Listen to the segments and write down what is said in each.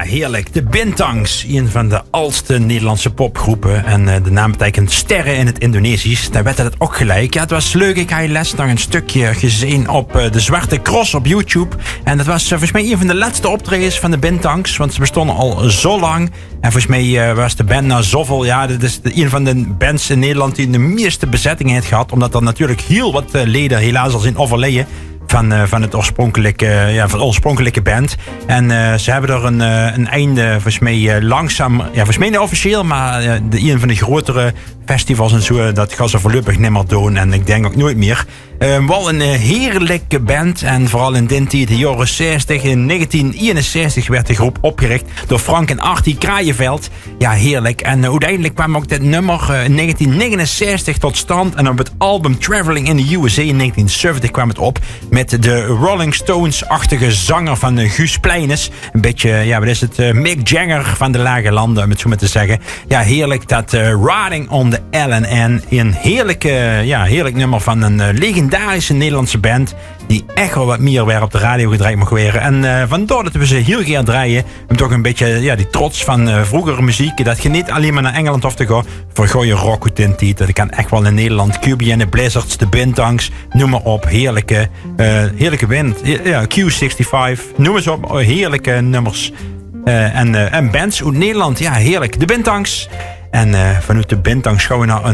heerlijk. De Bintangs, een van de oudste Nederlandse popgroepen. En de naam betekent sterren in het Indonesisch. Daar werd het ook gelijk. Ja, het was leuk. Ik had je les nog een stukje gezien op de Zwarte Cross op YouTube. En dat was volgens mij een van de laatste optredens van de Bintangs. Want ze bestonden al zo lang. En volgens mij was de band nou zoveel. Ja, dit is een van de bands in Nederland die de meeste bezetting heeft gehad. Omdat er natuurlijk heel wat leden helaas al zijn overleden. Van het oorspronkelijke band. En ze hebben er een einde, volgens mij langzaam, volgens mij niet officieel, maar een van de grotere festivals en zo, dat gaan ze voorlopig niet meer doen. En ik denk ook nooit meer. Wel een heerlijke band. En vooral in de jaren 60. In 1961 werd de groep opgericht door Frank en Artie Kraaienveld. Ja, heerlijk. En uiteindelijk kwam ook dit nummer in 1969 tot stand. En op het album Traveling in the USA in 1970 kwam het op. Met de Rolling Stones-achtige zanger van Guus Pleines. Een beetje, wat is het? Mick Jagger van de lage landen, om het zo maar te zeggen. Ja, heerlijk. Dat Riding on the LNN. Een heerlijk nummer van een legendarische Nederlandse band. Die echt wel wat meer weer op de radio gedraaid mag worden. En vandaar dat we ze heel graag draaien. Om toch een beetje die trots van vroegere muziek. Dat je niet alleen maar naar Engeland hoeft te gaan. Voor goeie rock goed in die. Dat kan echt wel in Nederland. QB en de Blizzards, de Bintangs. Noem maar op. Heerlijke band. Ja, Q65. Noem eens op. Heerlijke nummers. En bands uit Nederland. Ja, heerlijk. De Bintangs. En vanuit de Bintangs gaan we naar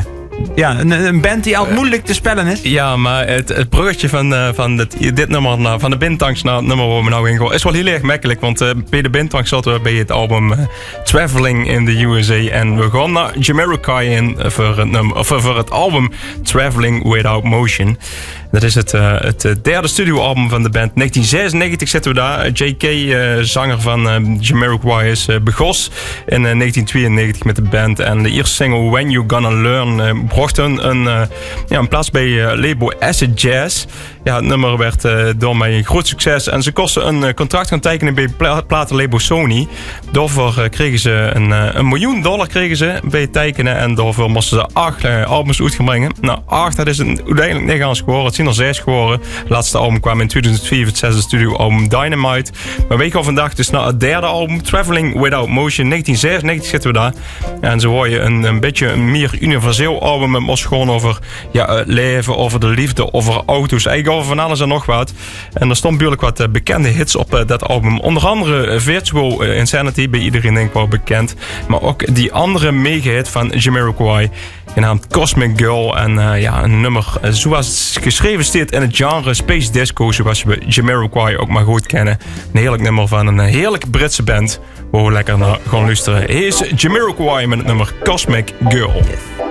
een band die altijd moeilijk te spellen is. Ja, maar het bruggetje van dit nummer, van de Bintangs naar het nummer waar we nou in gaan, is wel heel erg makkelijk. Want bij de Bintangs zaten we bij het album Traveling in the USA. En we gaan naar Jamiroquai in voor het album Traveling Without Motion. Dat is het derde studioalbum van de band. 1996 zitten we daar. J.K., zanger van Jamiroquai, is begos in 1992 met de band. En de eerste single When You Gonna Learn bracht een plaats bij label Acid Jazz. Ja, het nummer werd door mij een groot succes. En ze kosten een contract gaan tekenen bij platenlabel Sony. Daarvoor kregen ze $1 miljoen kregen ze bij het tekenen. En daarvoor moesten ze 8 albums uit gaan brengen. Nou, 8, dat is uiteindelijk niet gaan geworden. Het zijn er 6 geworden. Het laatste album kwam in 2004, het 6e studioalbum Dynamite. Maar wij gaan vandaag dus naar het derde album, Traveling Without Motion. 1996 zitten we daar. En zo hoor je een beetje een meer universeel album. Het was gewoon over het leven, over de liefde, over auto's. Eigenlijk over van alles en nog wat. En er stond natuurlijk wat bekende hits op dat album. Onder andere Virtual Insanity, bij iedereen denk ik wel bekend. Maar ook die andere mega-hit van Jamiroquai, genaamd Cosmic Girl. En een nummer zoals het geschreven staat in het genre Space Disco, zoals we Jamiroquai ook maar goed kennen. Een heerlijk nummer van een heerlijke Britse band waar we lekker naar gaan luisteren. Hier is Jamiroquai met het nummer Cosmic Girl. Yes.